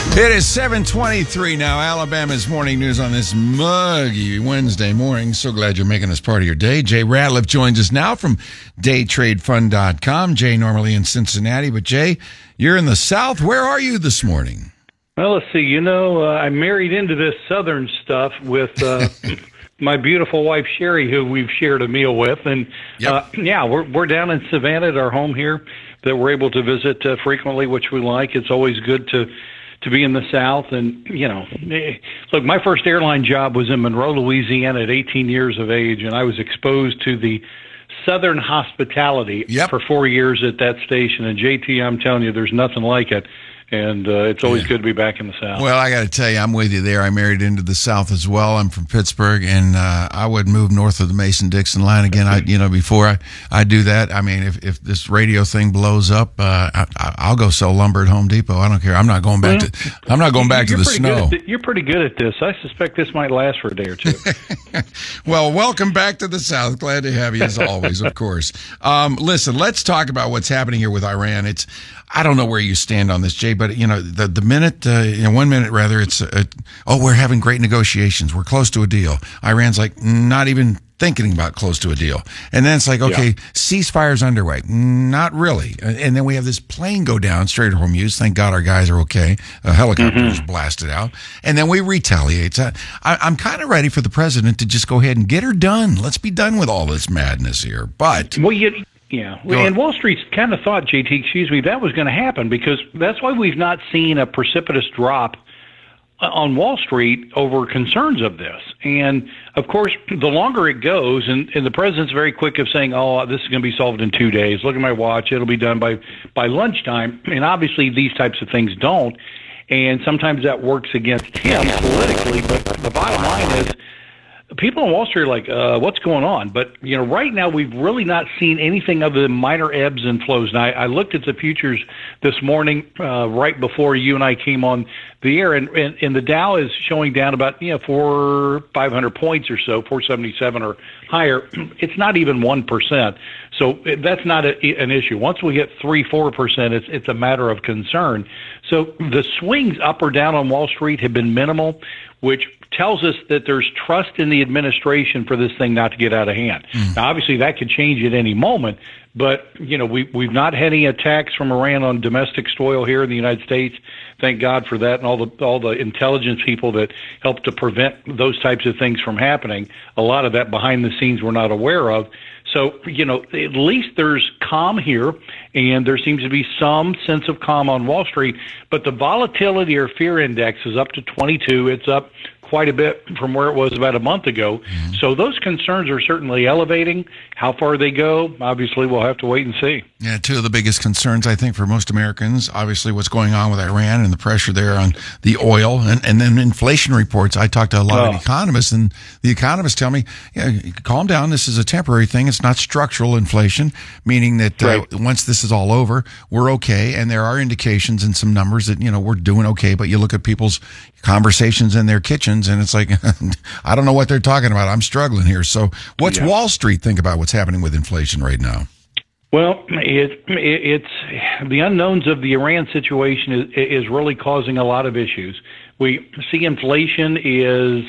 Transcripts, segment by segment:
It is 7:23 now. Alabama's morning news on this muggy Wednesday morning. So glad you're making us part of your day. Jay Ratliff joins us now from DayTradeFund.com. Jay normally in Cincinnati, but Jay, you're in the South. Where are you this morning? Well, let's see. I married into this Southern stuff with my beautiful wife, Sherry, who we've shared a meal with. And, we're down in Savannah at our home here that we're able to visit frequently, which we like. It's always good to be in the South. And, look, my first airline job was in Monroe, Louisiana at 18 years of age, and I was exposed to the Southern hospitality for 4 years at that station. And, JT, I'm telling you, there's nothing like it. And it's always good to be back in the South. Well, I got to tell you, I'm with you there. I married into the South as well. I'm from Pittsburgh, and I wouldn't move north of the Mason-Dixon line again. Before I do that, I mean, if this radio thing blows up, I'll go sell lumber at Home Depot. I don't care. I'm not going back to the snow. You're pretty good at this. I suspect this might last for a day or two. Well, welcome back to the South. Glad to have you as always, of course. Listen, let's talk about what's happening here with Iran. I don't know where you stand on this, Jay, but the minute, 1 minute rather, it's we're having great negotiations. We're close to a deal. Iran's like not even thinking about close to a deal, and then it's like ceasefire's underway. Not really. And then we have this plane go down straight at Hormuz. Thank God our guys are okay. A helicopter was blasted out, and then we retaliate. I'm kind of ready for the president to just go ahead and get her done. Let's be done with all this madness here. But and Wall Street's kind of thought, JT, that was going to happen because that's why we've not seen a precipitous drop on Wall Street over concerns of this. And, of course, the longer it goes, and the president's very quick of saying, this is going to be solved in 2 days. Look at my watch. It'll be done by lunchtime. And obviously these types of things don't. And sometimes that works against him politically. But the bottom line is, people on Wall Street are like, what's going on? But, right now we've really not seen anything other than minor ebbs and flows. And I looked at the futures this morning right before you and I came on the air, and the Dow is showing down about 500 points or so, 477 or higher. It's not even 1%. So that's not an issue. Once we hit 3-4%, it's a matter of concern. So the swings up or down on Wall Street have been minimal, which tells us that there's trust in the administration for this thing not to get out of hand. Now, obviously, that could change at any moment, but, we've not had any attacks from Iran on domestic soil here in the United States. Thank God for that, and all the intelligence people that help to prevent those types of things from happening. A lot of that behind the scenes we're not aware of. So, at least there's calm here, and there seems to be some sense of calm on Wall Street. But the volatility or fear index is up to 22. It's up quite a bit from where it was about a month ago. So those concerns are certainly elevating. How far they go, obviously, we'll have to wait and see. Yeah, two of the biggest concerns, I think, for most Americans, obviously what's going on with Iran and the pressure there on the oil, and then inflation reports. I talked to a lot of economists, and the economists tell me, calm down, this is a temporary thing. It's not structural inflation, meaning that once this is all over, we're okay. And there are indications and some numbers that, we're doing okay. But you look at people's conversations in their kitchens, and it's like, I don't know what they're talking about. I'm struggling here. So what's Wall Street think about what's happening with inflation right now? Well, it's the unknowns of the Iran situation is really causing a lot of issues. We see inflation is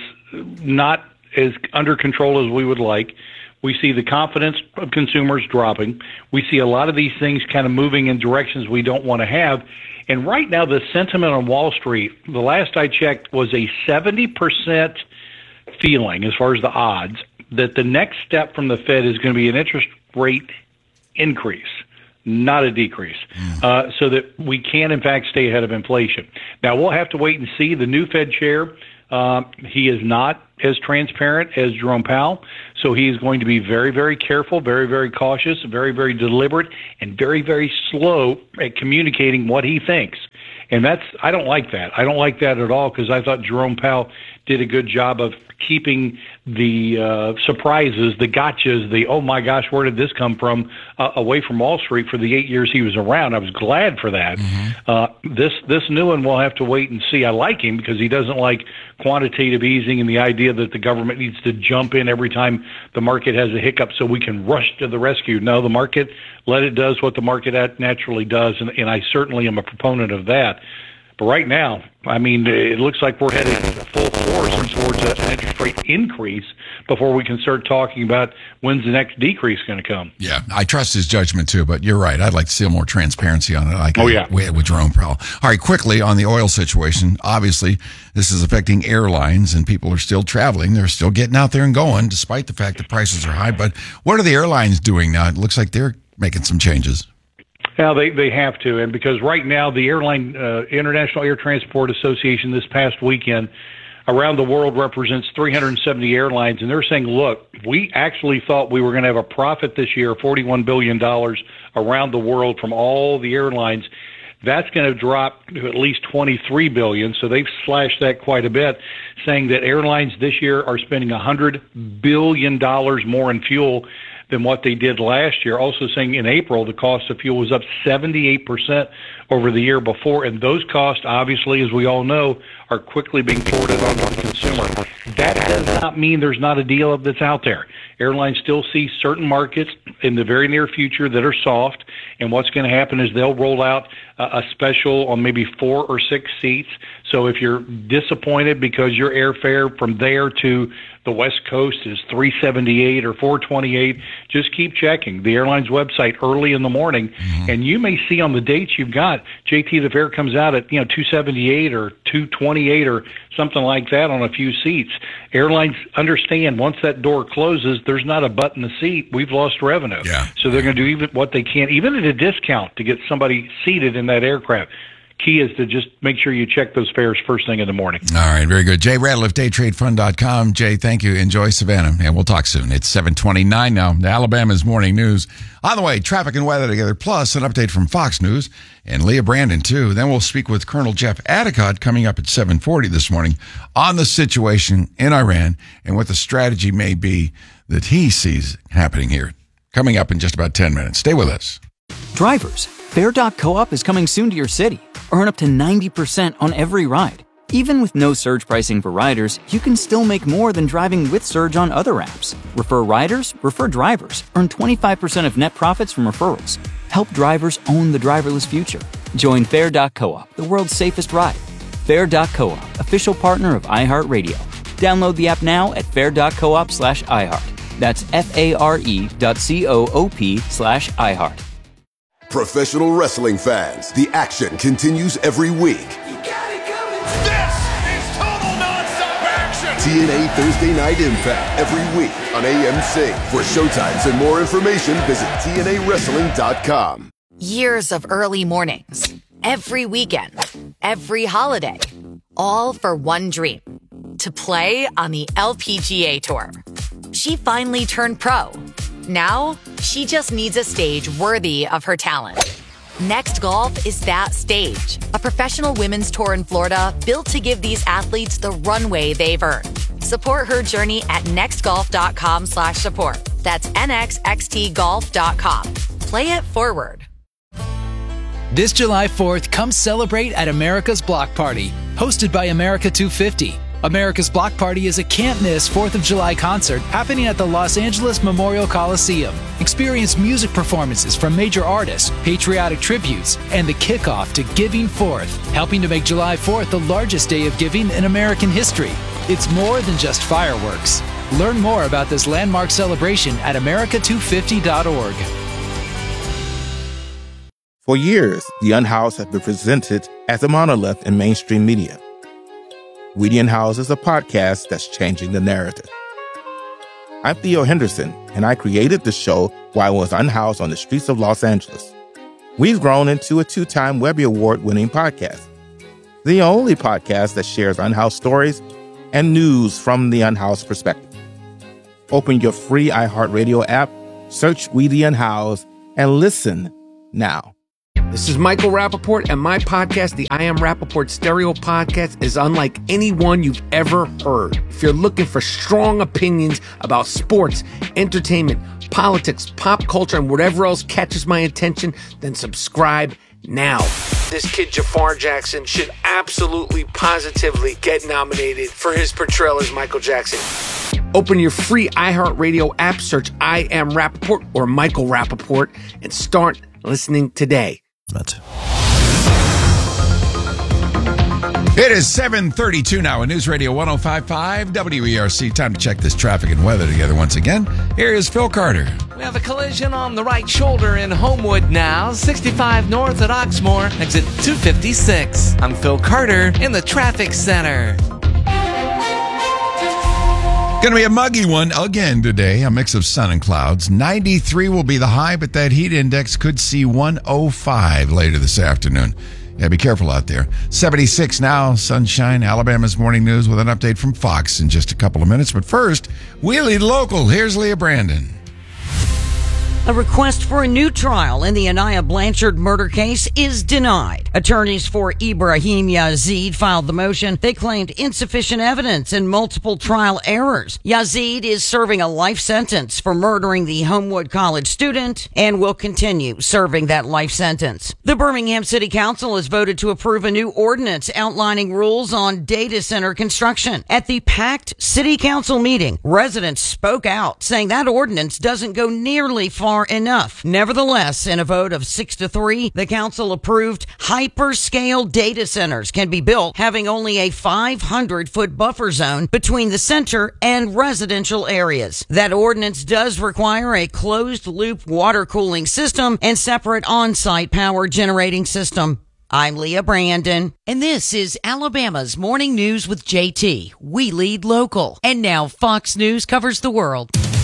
not as under control as we would like. We see the confidence of consumers dropping. We see a lot of these things kind of moving in directions we don't want to have. And right now, the sentiment on Wall Street, the last I checked, was a 70% feeling, as far as the odds, that the next step from the Fed is going to be an interest rate increase, not a decrease, so that we can, in fact, stay ahead of inflation. Now, we'll have to wait and see. The new Fed chair, he is not as transparent as Jerome Powell, so he is going to be very, very careful, very, very cautious, very, very deliberate, and very, very slow at communicating what he thinks. And I don't like that. I don't like that at all, because I thought Jerome Powell did a good job of keeping the surprises, the gotchas, the, oh my gosh, where did this come from, away from Wall Street for the 8 years he was around. I was glad for that. This new one, we'll have to wait and see. I like him because he doesn't like quantitative easing and the idea that the government needs to jump in every time the market has a hiccup so we can rush to the rescue. No, the market, let it does what the market naturally does, and I certainly am a proponent of that. But right now, I mean, it looks like we're headed full force towards an interest rate increase before we can start talking about when's the next decrease going to come. Yeah, I trust his judgment too, but you're right. I'd like to see more transparency on it. With Jerome Powell. All right, quickly on the oil situation. Obviously, this is affecting airlines, and people are still traveling. They're still getting out there and going, despite the fact that prices are high. But what are the airlines doing now? It looks like they're making some changes. Now, they have to, and because right now the International Air Transport Association this past weekend around the world represents 370 airlines, and they're saying, look, we actually thought we were going to have a profit this year, $41 billion around the world from all the airlines. That's going to drop to at least $23 billion, so they've slashed that quite a bit, saying that airlines this year are spending $100 billion more in fuel than what they did last year. Also saying in April, the cost of fuel was up 78% over the year before. And those costs, obviously, as we all know, are quickly being forwarded on to the consumer. That does not mean there's not a deal that's out there. Airlines still see certain markets in the very near future that are soft. And what's going to happen is they'll roll out a special on maybe 4 or 6 seats. So if you're disappointed because your airfare from there to the West Coast is $378 or $428, just keep checking the airline's website early in the morning, and you may see on the dates you've got, JT, the fare comes out at $278 or $228 or something like that on a few seats. Airlines understand once that door closes, there's not a butt in the seat. We've lost revenue. Yeah. So they're going to do even what they can, even at a discount, to get somebody seated in that aircraft. Key is to just make sure you check those fares first thing in the morning. All right, very good. Jay Ratliff, DayTradeFund.com. Jay, thank you. Enjoy Savannah, and we'll talk soon. It's 7:29 now. Alabama's morning news. On the way, traffic and weather together, plus an update from Fox News and Leah Brandon, too. Then we'll speak with Colonel Jeff Adicott coming up at 7:40 this morning on the situation in Iran and what the strategy may be that he sees happening here. Coming up in just about 10 minutes. Stay with us. Drivers, Fair.coop is coming soon to your city. Earn up to 90% on every ride. Even with no surge pricing for riders, you can still make more than driving with surge on other apps. Refer riders, refer drivers. Earn 25% of net profits from referrals. Help drivers own the driverless future. Join Fair.coop, the world's safest ride. Fair.coop, official partner of iHeartRadio. Download the app now at fair.coop/iHeart. That's FARE.coop/iHeart. Professional wrestling fans, the action continues every week. You got it coming. This is total nonstop action. TNA Thursday Night Impact every week on AMC. For showtimes and more information, visit TNAWrestling.com. Years of early mornings, every weekend, every holiday, all for one dream: to play on the LPGA Tour. She finally turned pro. Now, she just needs a stage worthy of her talent. Next Golf is that stage. A professional women's tour in Florida built to give these athletes the runway they've earned. Support her journey at nextgolf.com/support. That's nxxtgolf.com. Play it forward. This July 4th, come celebrate at America's Block Party, hosted by America 250. America's Block Party is a can't-miss 4th of July concert happening at the Los Angeles Memorial Coliseum. Experience music performances from major artists, patriotic tributes, and the kickoff to Giving Forth, helping to make July 4th the largest day of giving in American history. It's more than just fireworks. Learn more about this landmark celebration at america250.org. For years, The Unhoused has been presented as a monolith in mainstream media. We the Unhoused is a podcast that's changing the narrative. I'm Theo Henderson, and I created the show while I was unhoused on the streets of Los Angeles. We've grown into a 2-time Webby Award-winning podcast, the only podcast that shares unhoused stories and news from the unhoused perspective. Open your free iHeartRadio app, search We the Unhoused, and listen now. This is Michael Rappaport, and my podcast, the I Am Rappaport Stereo Podcast, is unlike any one you've ever heard. If you're looking for strong opinions about sports, entertainment, politics, pop culture, and whatever else catches my attention, then subscribe now. This kid, Jafar Jackson, should absolutely, positively get nominated for his portrayal as Michael Jackson. Open your free iHeartRadio app, search I Am Rappaport or Michael Rappaport, and start listening today. It is 7:32 now on News Radio 105.5 WERC. Time to check this traffic and weather together once again. Here is Phil Carter. We have a collision on the right shoulder in Homewood now. 65 north at Oxmoor, exit 256. I'm Phil Carter in the traffic center. Going to be a muggy one again today, a mix of sun and clouds. 93 will be the high, but that heat index could see 105 later this afternoon. Yeah, be careful out there. 76 now, sunshine. Alabama's Morning News with an update from Fox in just a couple of minutes. But first, we lead local. Here's Leah Brandon. A request for a new trial in the Anaya Blanchard murder case is denied. Attorneys for Ibrahim Yazid filed the motion. They claimed insufficient evidence and multiple trial errors. Yazid is serving a life sentence for murdering the Homewood College student and will continue serving that life sentence. The Birmingham City Council has voted to approve a new ordinance outlining rules on data center construction. At the packed City Council meeting, residents spoke out, saying that ordinance doesn't go nearly far enough. Nevertheless, in a vote of 6-3, the council approved hyperscale data centers can be built having only a 500-foot buffer zone between the center and residential areas. That ordinance does require a closed-loop water cooling system and separate on-site power generating system. I'm Leah Brandon, and this is Alabama's Morning News with JT. We lead local. And now Fox News covers the world.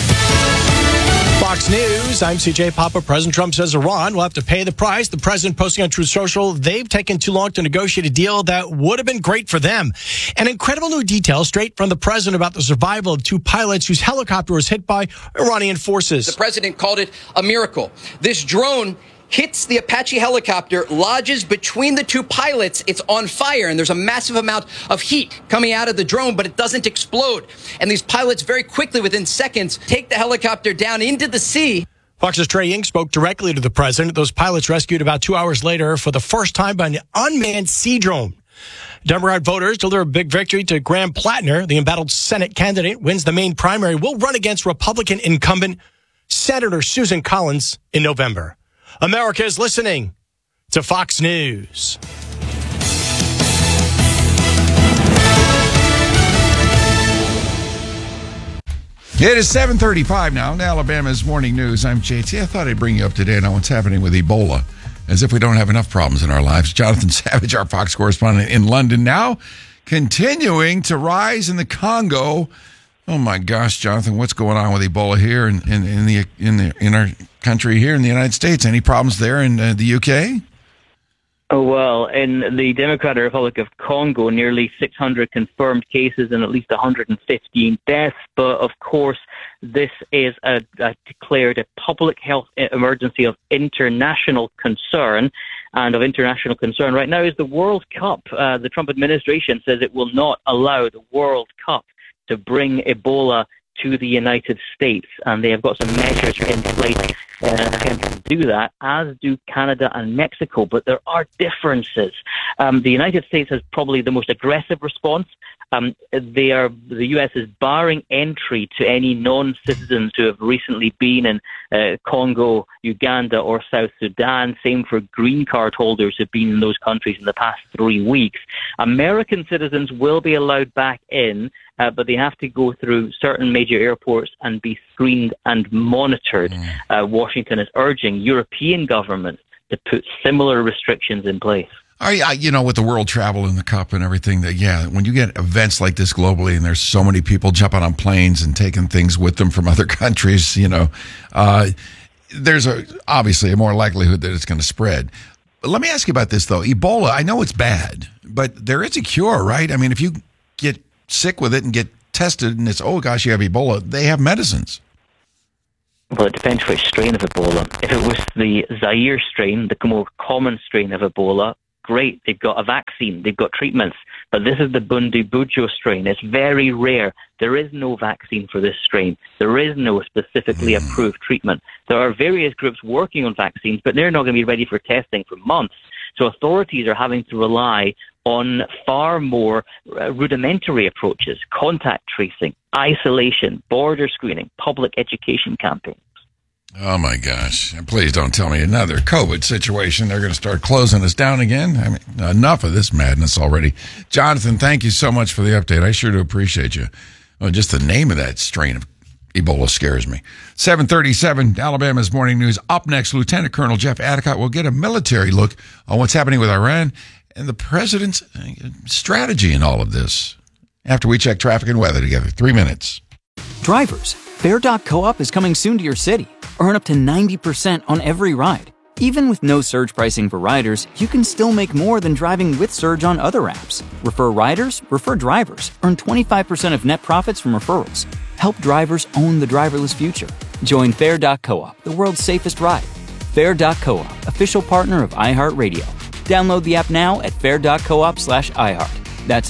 Fox News, I'm CJ Papa. President Trump says Iran will have to pay the price. The president posting on Truth Social, they've taken too long to negotiate a deal that would have been great for them. An incredible new detail straight from the president about the survival of two pilots whose helicopter was hit by Iranian forces. The president called it a miracle. This drone hits the Apache helicopter, lodges between the two pilots. It's on fire, and there's a massive amount of heat coming out of the drone, but it doesn't explode. And these pilots very quickly, within seconds, take the helicopter down into the sea. Fox's Trey Ying spoke directly to the president. Those pilots rescued about 2 hours later for the first time by an unmanned sea drone. Democrat voters deliver a big victory to Graham Plattner. The embattled Senate candidate wins the main primary, will run against Republican incumbent Senator Susan Collins in November. America is listening to Fox News. It is 7:35 now on Alabama's Morning News. I'm JT. I thought I'd bring you up to date on what's happening with Ebola, as if we don't have enough problems in our lives. Jonathan Savage, our Fox correspondent in London, now continuing to rise in the Congo. Oh my gosh, Jonathan, what's going on with Ebola here in our country here in the United States? Any problems there in the UK? Oh, well, in the Democratic Republic of Congo, nearly 600 confirmed cases and at least 115 deaths. But of course, this is declared a public health emergency of international concern. And of international concern right now is the World Cup. The Trump administration says it will not allow the World Cup to bring Ebola to the United States, and they have got some measures in place to do that, as do Canada and Mexico, but there are differences. The United States has probably the most aggressive response. The U.S. is barring entry to any non-citizens who have recently been in Congo, Uganda, or South Sudan. Same for green card holders who've been in those countries in the past 3 weeks. American citizens will be allowed back in, but they have to go through certain major airports and be screened and monitored. Washington is urging European governments to put similar restrictions in place. With the world travel and the cup and everything, when you get events like this globally and there's so many people jumping on planes and taking things with them from other countries, there's obviously a more likelihood that it's going to spread. But let me ask you about this, though. Ebola, I know it's bad, but there is a cure, right? I mean, if you get sick with it and get tested and it's, oh gosh, you have Ebola, they have medicines. Well, it depends which strain of Ebola. If it was the Zaire strain, the more common strain of Ebola, great, they've got a vaccine, they've got treatments. But this is the Bundibugyo strain. It's very rare. There is no vaccine for this strain. There is no specifically approved treatment. There are various groups working on vaccines, but they're not going to be ready for testing for months. So authorities are having to rely on far more rudimentary approaches: contact tracing, isolation, border screening, public education campaigns. Oh, my gosh. Please don't tell me another COVID situation. They're going to start closing us down again. I mean, enough of this madness already. Jonathan, thank you so much for the update. I sure do appreciate you. Oh, just the name of that strain of Ebola scares me. 737, Alabama's Morning News. Up next, Lieutenant Colonel Jeff Adicott will get a military look on what's happening with Iran and the president's strategy in all of this. After we check traffic and weather together. 3 minutes. Drivers, Fair.coop is coming soon to your city. Earn up to 90% on every ride. Even with no surge pricing for riders, you can still make more than driving with Surge on other apps. Refer riders, refer drivers. Earn 25% of net profits from referrals. Help drivers own the driverless future. Join Fair.coop, the world's safest ride. Fair.coop, official partner of iHeartRadio. Download the app now at fair.coop/iHeart. That's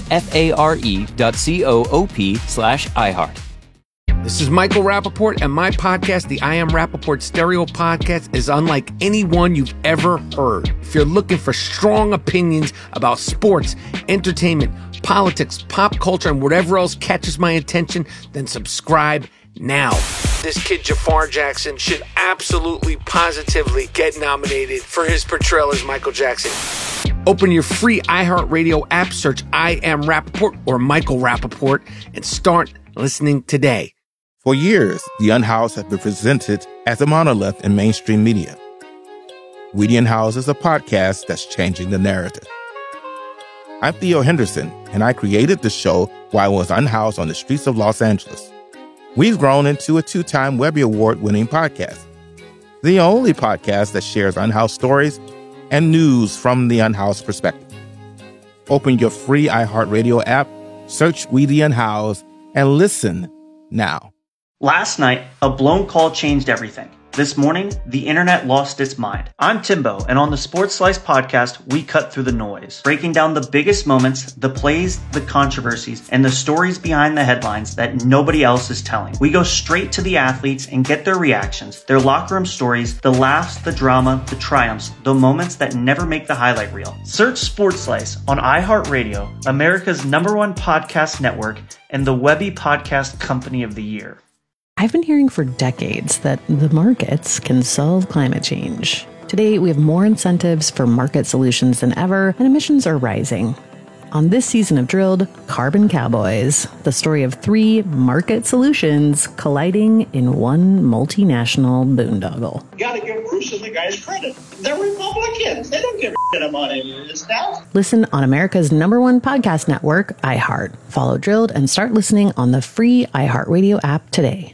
FARE.coop/iHeart. This is Michael Rappaport, and my podcast, the I Am Rappaport Stereo Podcast, is unlike anyone you've ever heard. If you're looking for strong opinions about sports, entertainment, politics, pop culture, and whatever else catches my attention, then subscribe now. This kid Jafar Jackson should absolutely, positively get nominated for his portrayal as Michael Jackson. Open your free iHeartRadio app, search I Am Rappaport or Michael Rappaport, and start listening today. For years, the Unhoused have been presented as a monolith in mainstream media. Weedy and House is a podcast that's changing the narrative. I'm Theo Henderson, and I created the show while I was unhoused on the streets of Los Angeles. We've grown into a 2-time Webby Award-winning podcast, the only podcast that shares unhoused stories and news from the unhoused perspective. Open your free iHeartRadio app, search Weedy and House, and listen now. Last night, a blown call changed everything. This morning, the internet lost its mind. I'm Timbo, and on the Sports Slice podcast, we cut through the noise, breaking down the biggest moments, the plays, the controversies, and the stories behind the headlines that nobody else is telling. We go straight to the athletes and get their reactions, their locker room stories, the laughs, the drama, the triumphs, the moments that never make the highlight reel. Search Sports Slice on iHeartRadio, America's #1 podcast network, and the Webby Podcast Company of the Year. I've been hearing for decades that the markets can solve climate change. Today, we have more incentives for market solutions than ever, and emissions are rising. On this season of Drilled, Carbon Cowboys, the story of 3 market solutions colliding in one multinational boondoggle. You gotta give Bruce and the guys credit. They're Republicans. They don't give a shit about any of this stuff. Listen on America's #1 podcast network, iHeart. Follow Drilled and start listening on the free iHeartRadio app today.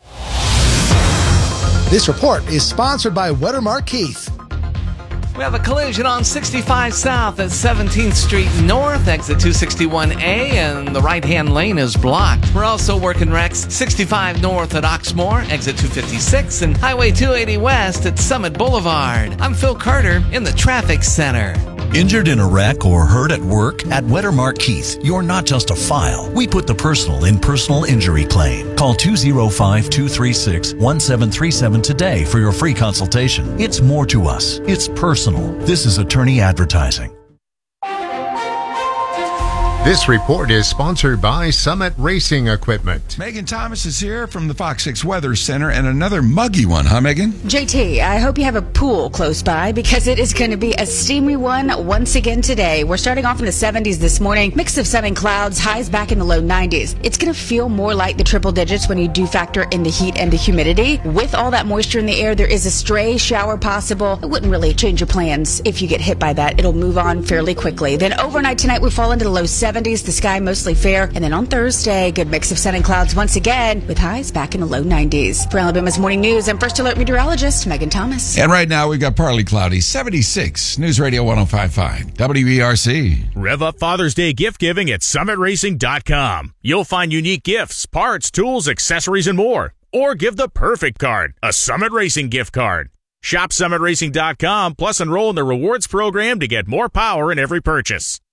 This report is sponsored by Wettermark Keith. We have a collision on 65 South at 17th Street North, exit 261A, and the right-hand lane is blocked. We're also working wrecks 65 North at Oxmoor, exit 256, and Highway 280 West at Summit Boulevard. I'm Phil Carter in the Traffic Center. Injured in a wreck or hurt at work? At Wettermark Keith, you're not just a file. We put the personal in personal injury claim. Call 205-236-1737 today for your free consultation. It's more to us. It's personal. This is attorney advertising. This report is sponsored by Summit Racing Equipment. Megan Thomas is here from the Fox 6 Weather Center, and another muggy one, huh, Megan? JT, I hope you have a pool close by because it is going to be a steamy one once again today. We're starting off in the 70s this morning. Mix of sun and clouds, highs back in the low 90s. It's going to feel more like the triple digits when you do factor in the heat and the humidity. With all that moisture in the air, there is a stray shower possible. It wouldn't really change your plans if you get hit by that. It'll move on fairly quickly. Then overnight tonight, we fall into the low 70s. The sky mostly fair. And then on Thursday, good mix of sun and clouds once again with highs back in the low 90s. For Alabama's Morning News, I'm First Alert meteorologist Megan Thomas. And right now we've got partly cloudy, 76, News Radio 105.5, WERC. Rev up Father's Day gift giving at SummitRacing.com. You'll find unique gifts, parts, tools, accessories, and more. Or give the perfect card, a Summit Racing gift card. Shop SummitRacing.com, plus enroll in the rewards program to get more power in every purchase.